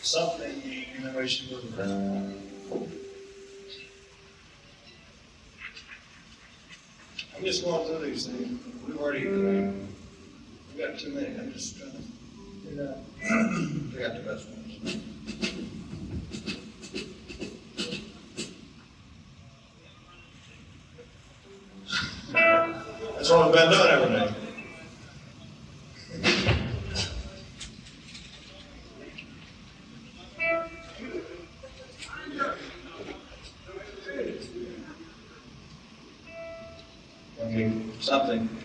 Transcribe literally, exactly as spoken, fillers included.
something, and then we should move around. I'm just going through these things. We've already, we've got too many. I'm just trying to figure out. We got the best ones. That's what we've been doing every day. Okay, something.